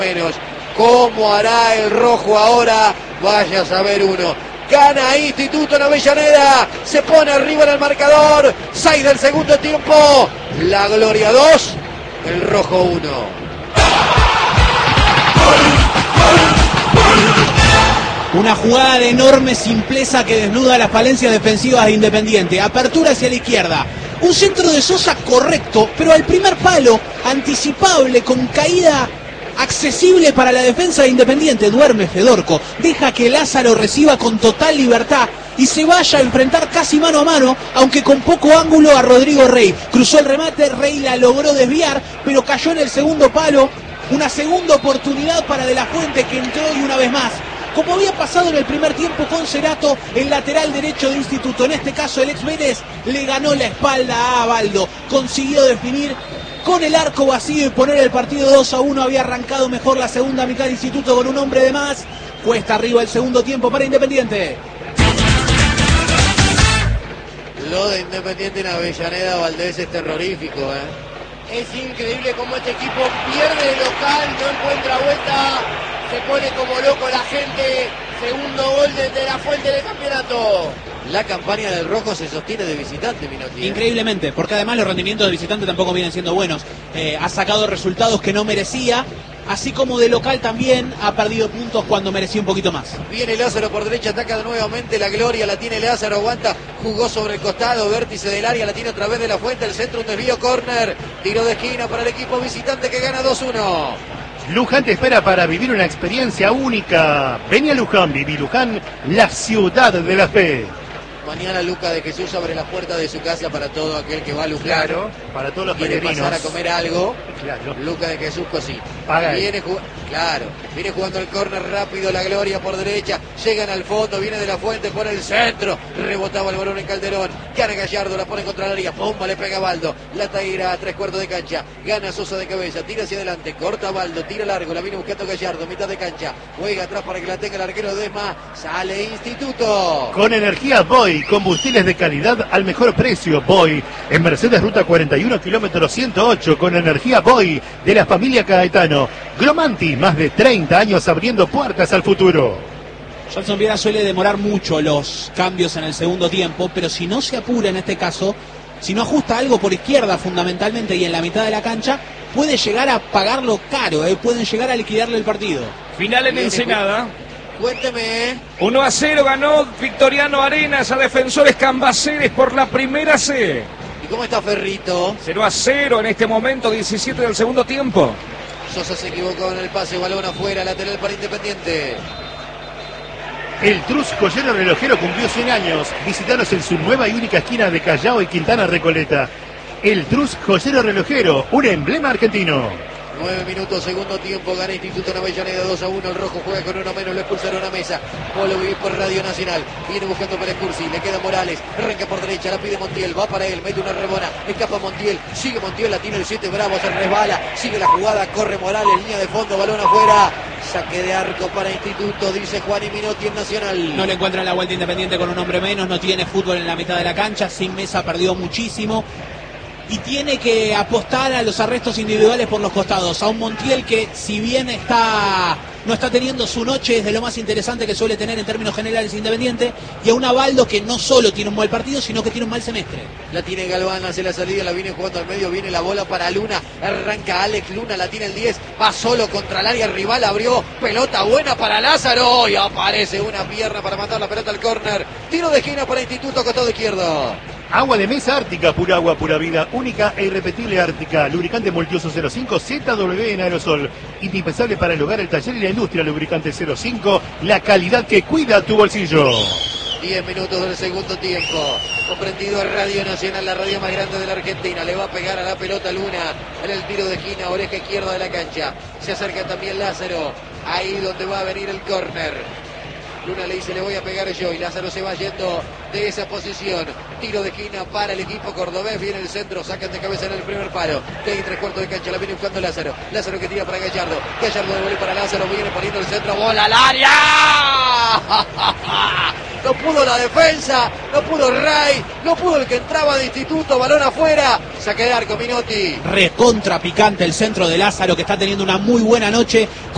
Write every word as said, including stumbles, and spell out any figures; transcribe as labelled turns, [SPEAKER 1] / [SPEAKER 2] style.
[SPEAKER 1] menos. ¿Cómo hará el rojo ahora? Vaya a saber uno. Gana Instituto en Avellaneda. Se pone arriba en el marcador. seis del segundo tiempo. La Gloria dos. El rojo uno.
[SPEAKER 2] Una jugada de enorme simpleza que desnuda las falencias defensivas de Independiente. Apertura hacia la izquierda. Un centro de Sosa correcto, pero al primer palo, anticipable, con caída accesible para la defensa de Independiente. Duerme Fedorco, deja que Lázaro reciba con total libertad y se vaya a enfrentar casi mano a mano, aunque con poco ángulo, a Rodrigo Rey. Cruzó el remate, Rey la logró desviar, pero cayó en el segundo palo. Una segunda oportunidad para De la Fuente, que entró y una vez más, como había pasado en el primer tiempo con Cerato, el lateral derecho de Instituto, en este caso el ex Vélez, le ganó la espalda a Abaldo. Consiguió definir con el arco vacío y poner el partido dos a uno. Había arrancado mejor la segunda mitad de Instituto con un hombre de más. Cuesta arriba el segundo tiempo para Independiente.
[SPEAKER 1] Lo de Independiente en Avellaneda, Valdés, es terrorífico, ¿eh? Es increíble cómo este equipo pierde de local, no encuentra vuelta, se pone como loco la gente. Segundo gol de De la Fuente del campeonato. La campaña del rojo se sostiene de visitante, Minotti.
[SPEAKER 2] Increíblemente, porque además los rendimientos de visitante tampoco vienen siendo buenos. Eh, ha sacado resultados que no merecía, así como de local también ha perdido puntos cuando merecía un poquito más.
[SPEAKER 1] Viene Lázaro por derecha, ataca nuevamente la Gloria, la tiene Lázaro, aguanta, jugó sobre el costado, vértice del área, la tiene otra vez De la Fuente, el centro, un desvío, córner, tiro de esquina para el equipo visitante que gana dos uno.
[SPEAKER 3] Luján te espera para vivir una experiencia única. Ven a Luján, viví Luján, la ciudad de la fe.
[SPEAKER 1] Mañana Luca de Jesús abre la puerta de su casa para todo aquel que va a Luján.
[SPEAKER 3] Claro, para todos los
[SPEAKER 1] quiere
[SPEAKER 3] peregrinos.
[SPEAKER 1] pasar a comer algo.
[SPEAKER 3] Claro.
[SPEAKER 1] Luca de Jesús cosita.
[SPEAKER 3] Paga
[SPEAKER 1] viene jug... Claro, viene jugando el córner rápido, la Gloria por derecha, llegan al fondo, viene De la Fuente por el centro, rebotaba el balón en Calderón, gana Gallardo, la pone contra la área, pomba, le pega a Baldo, la tira a tres cuartos de cancha, gana Sosa de cabeza, tira hacia adelante, corta a Baldo, tira largo, la viene buscando Gallardo, mitad de cancha, juega atrás para que la tenga el arquero Desma, sale Instituto.
[SPEAKER 3] Con energía Boy, combustibles de calidad al mejor precio. Boy, en Mercedes Ruta cuarenta y uno, kilómetro ciento ocho, con energía Boy, de la familia Caetano. Gromanti, más de treinta años abriendo puertas al futuro.
[SPEAKER 2] Johnson Viera suele demorar mucho los cambios en el segundo tiempo, pero si no se apura en este caso, si no ajusta algo por izquierda fundamentalmente y en la mitad de la cancha, puede llegar a pagarlo caro, ¿eh? Pueden llegar a liquidarle el partido.
[SPEAKER 4] Final en Ensenada.
[SPEAKER 1] Cuénteme.
[SPEAKER 4] uno a cero ganó Victoriano Arenas a Defensores Cambaceres por la primera C.
[SPEAKER 1] ¿Y cómo está Ferrito?
[SPEAKER 4] cero a cero en este momento, diecisiete del segundo tiempo.
[SPEAKER 1] Sosa se equivocó en el pase, balón afuera, lateral para Independiente.
[SPEAKER 3] El Trus Joyero Relojero cumplió cien años. Visítanos en su nueva y única esquina de Callao y Quintana Recoleta. El Trus Joyero Relojero, un emblema argentino.
[SPEAKER 1] nueve minutos, segundo tiempo, gana Instituto en Avellaneda dos a uno, el rojo juega con uno menos, lo expulsaron a Mesa, Polo vivir por Radio Nacional, viene buscando para Cursi, le queda Morales, arranca por derecha, la pide Montiel, va para él, mete una rebona, escapa Montiel, sigue Montiel, la tiene el siete Bravo, se resbala, sigue la jugada, corre Morales, línea de fondo, balón afuera, saque de arco para Instituto, dice Juan y Minotti en Nacional.
[SPEAKER 2] No le encuentra la vuelta Independiente con un hombre menos, no tiene fútbol en la mitad de la cancha, sin Mesa perdió muchísimo. Y tiene que apostar a los arrestos individuales por los costados. A un Montiel que, si bien está no está teniendo su noche, es de lo más interesante que suele tener en términos generales Independiente. Y a un Abaldo que no solo tiene un mal partido, sino que tiene un mal semestre.
[SPEAKER 1] La tiene Galván, hace la salida, la viene jugando al medio, viene la bola para Luna. Arranca Alex Luna, la tiene el diez, va solo contra el área rival, abrió, pelota buena para Lázaro. Y aparece una pierna para matar la pelota al córner. Tiro de esquina para Instituto, costado izquierdo.
[SPEAKER 3] Agua de mesa Ártica, pura agua, pura vida, única e irrepetible Ártica. Lubricante multiuso cero cinco Z W en aerosol. Indispensable para el hogar, el taller y la industria. Lubricante cero cinco, la calidad que cuida tu bolsillo.
[SPEAKER 1] diez minutos del segundo tiempo. Comprendido a Radio Nacional, la radio más grande de la Argentina. Le va a pegar a la pelota Luna en el tiro de esquina, oreja izquierda de la cancha. Se acerca también Lázaro. Ahí donde va a venir el córner. Luna le dice, le voy a pegar yo, y Lázaro se va yendo de esa posición. Tiro de esquina para el equipo cordobés, viene el centro, sacan de cabeza en el primer palo. De ahí tres cuartos de cancha, la viene buscando Lázaro. Lázaro que tira para Gallardo. Gallardo devuelve para Lázaro, viene poniendo el centro, bola al área. No pudo la defensa, no pudo Ray, no pudo el que entraba de Instituto, balón afuera. Saque de arco, Minotti.
[SPEAKER 2] Recontra picante el centro de Lázaro, que está teniendo una muy buena noche.